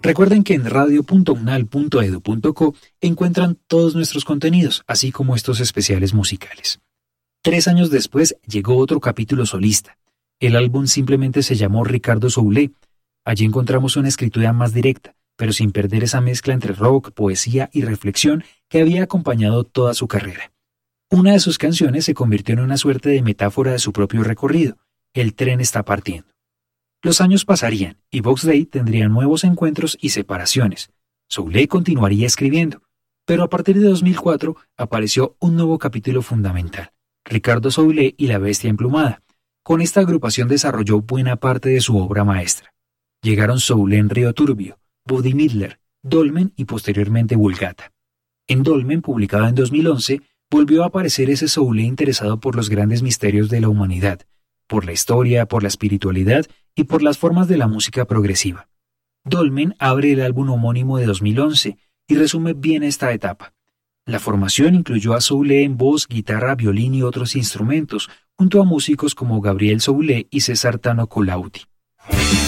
Recuerden que en radio.unal.edu.co encuentran todos nuestros contenidos, así como estos especiales musicales. 3 años después llegó otro capítulo solista. El álbum simplemente se llamó Ricardo Soulé. Allí encontramos una escritura más directa, pero sin perder esa mezcla entre rock, poesía y reflexión que había acompañado toda su carrera. Una de sus canciones se convirtió en una suerte de metáfora de su propio recorrido. El tren está partiendo. Los años pasarían y Box Day tendría nuevos encuentros y separaciones. Soulé continuaría escribiendo, pero a partir de 2004 apareció un nuevo capítulo fundamental, Ricardo Soulé y la Bestia Emplumada. Con esta agrupación desarrolló buena parte de su obra maestra. Llegaron Soulé en Río Turbio, Buddy Midler, Dolmen y posteriormente Vulgata. En Dolmen, publicado en 2011, volvió a aparecer ese Soulé interesado por los grandes misterios de la humanidad, por la historia, por la espiritualidad y por las formas de la música progresiva. Dolmen abre el álbum homónimo de 2011 y resume bien esta etapa. La formación incluyó a Soulé en voz, guitarra, violín y otros instrumentos, junto a músicos como Gabriel Soulé y César Tano Colautti.